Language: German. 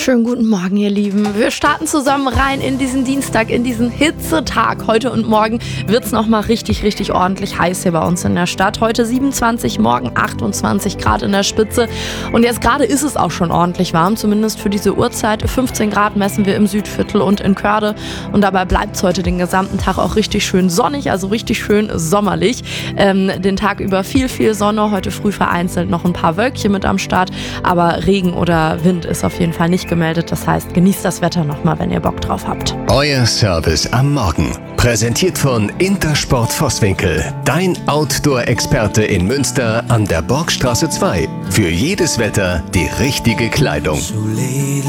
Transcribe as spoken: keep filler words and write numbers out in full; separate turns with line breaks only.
Schönen guten Morgen, ihr Lieben. Wir starten zusammen rein in diesen Dienstag, in diesen Hitzetag. Heute und morgen wird es nochmal richtig, richtig ordentlich heiß hier bei uns in der Stadt. Heute siebenundzwanzig, morgen achtundzwanzig Grad in der Spitze. Und jetzt gerade ist es auch schon ordentlich warm, zumindest für diese Uhrzeit. fünfzehn Grad messen wir im Südviertel und in Körde. Und dabei bleibt es heute den gesamten Tag auch richtig schön sonnig, also richtig schön sommerlich. Ähm, den Tag über viel, viel Sonne. Heute früh vereinzelt noch ein paar Wölkchen mit am Start. Aber Regen oder Wind ist auf jeden Fall nicht gemeldet. Das heißt, genießt das Wetter nochmal, wenn ihr Bock drauf habt.
Euer Service am Morgen. Präsentiert von Intersport Vosswinkel. Dein Outdoor-Experte in Münster an der Borgstraße zwei. Für jedes Wetter die richtige Kleidung.